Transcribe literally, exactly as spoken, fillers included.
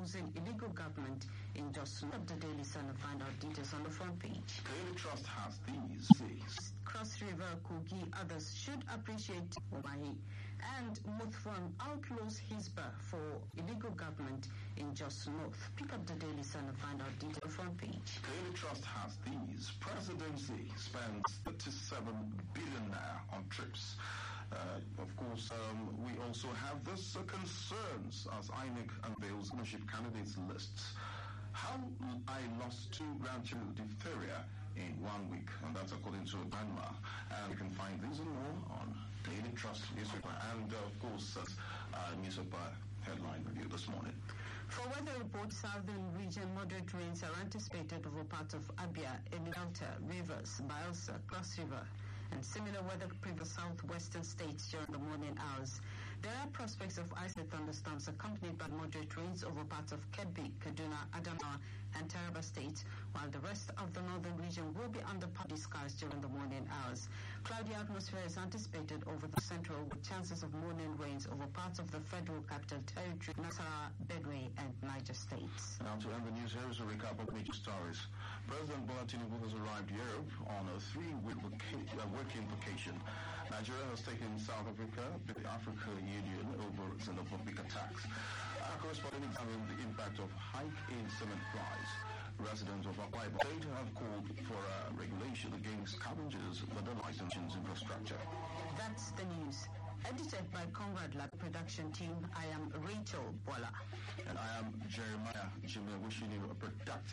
opposing illegal government in Jos North. The Daily Sun will find out details on the front page. Daily Trust has these things. Cross River, Kogi, others should appreciate Umahi. And Muthwan outlaws Hisba for illegal government in Jos North. Pick up the Daily Sun and find out details on the front page. Daily Trust has these. Presidency spends thirty-seven billion naira on trips. Uh, of course, um, we also have this uh, concerns as I N E C unveils ownership candidates lists. How I lost two grandchildren with diphtheria in one week, and that's according to Grandma. And you can find these and more on Daily Trust newspaper, and uh, of course, uh, uh, newspaper headline review this morning. For weather report, southern region moderate rains are anticipated over parts of Abia, Enugu Delta, Rivers, Bayelsa, Cross River, and similar weather prevails southwestern states during the morning hours. There are prospects of isolated thunderstorms accompanied by moderate rains over parts of Kebbi, Kaduna, Adamawa, and Taraba states, while the rest of the northern region will be under cloudy skies during the morning hours. Cloudy atmosphere is anticipated over the central, with chances of morning rains over parts of the Federal Capital Territory, Nasarawa, Benue, and Niger states. Now to end the news, here is a recap of major stories. President Bola Tinubu has arrived Europe on a three-week uh, working vacation. Nigeria has taken South Africa, the African Union, over xenophobic attacks. Our correspondent examined the impact of hike in cement price. Residents of Akwa Ibom State have called for uh, regulation against scavengers for the licensing infrastructure. That's the news. Edited by Conrad Lab production team, I am Rachel Bola. And I am Jeremiah Jimmy, wishing you a productive